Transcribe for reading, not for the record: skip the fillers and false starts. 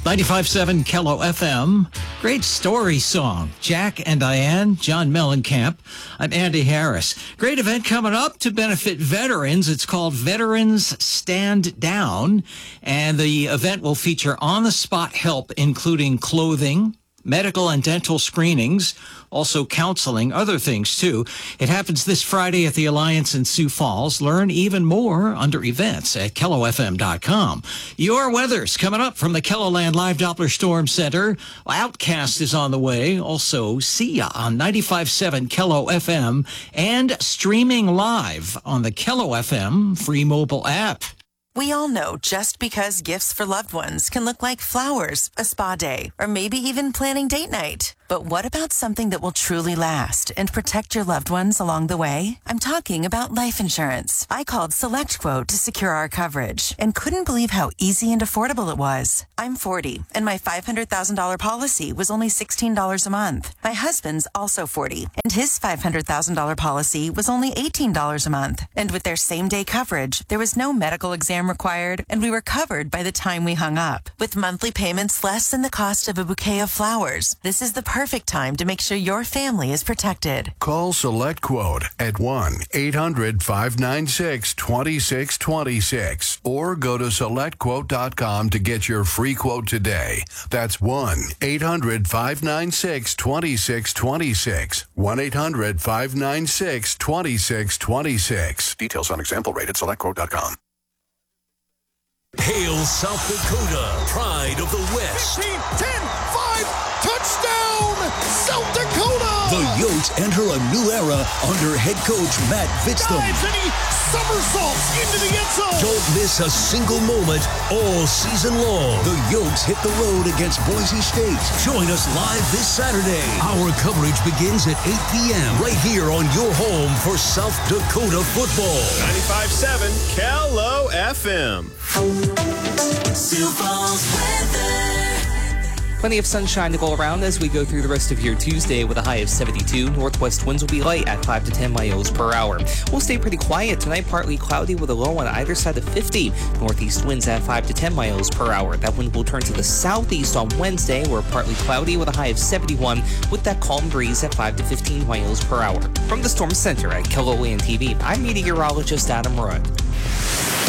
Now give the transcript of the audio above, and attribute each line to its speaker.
Speaker 1: 95.7 Kello FM. Great story song. Jack and Diane, John Mellencamp. I'm Andy Harris. Great event coming up to benefit veterans. It's called Veterans Stand Down. And the event will feature on-the-spot help, including clothing, medical and dental screenings, also counseling, other things too. It happens this Friday at the Alliance in Sioux Falls. Learn even more under events at KelloFM.com. Your weather's coming up from the KELOLAND Live Doppler Storm Center. Outcast is on the way. Also, see ya on 95.7 Kello FM and streaming live on the Kello FM free mobile app.
Speaker 2: We all know just because gifts for loved ones can look like flowers, a spa day, or maybe even planning date night. But what about something that will truly last and protect your loved ones along the way? I'm talking about life insurance. I called SelectQuote to secure our coverage and couldn't believe how easy and affordable it was. I'm 40, and my $500,000 policy was only $16 a month. My husband's also 40, and his $500,000 policy was only $18 a month. And with their same-day coverage, there was no medical exam required, and we were covered by the time we hung up. With monthly payments less than the cost of a bouquet of flowers, this is the perfect time to make sure your family is protected.
Speaker 3: Call SelectQuote at 1-800-596-2626 or go to SelectQuote.com to get your free quote today. That's 1-800-596-2626. 1-800-596-2626. Details on example rate at SelectQuote.com.
Speaker 4: Hail South Dakota, pride of the West.
Speaker 5: 15, 10, 5, touchdown, South Dakota!
Speaker 4: The Yotes enter a new era under head coach Matt Vitztham.
Speaker 5: Dives and he somersaults into the end zone.
Speaker 4: Don't miss a single moment all season long. The Yotes hit the road against Boise State. Join us live this Saturday. Our coverage begins at 8 p.m. right here on your home for South Dakota football.
Speaker 6: 95.7 Kello FM.
Speaker 7: Sioux Falls weather.
Speaker 8: Plenty of sunshine to go around as we go through the rest of your Tuesday with a high of 72. Northwest winds will be light at 5 to 10 miles per hour. We'll stay pretty quiet tonight, partly cloudy with a low on either side of 50. Northeast winds at 5 to 10 miles per hour. That wind will turn to the southeast on Wednesday. We're partly cloudy with a high of 71 with that calm breeze at 5 to 15 miles per hour. From the Storm Center at KELOLAND TV, I'm meteorologist Adam Rudd.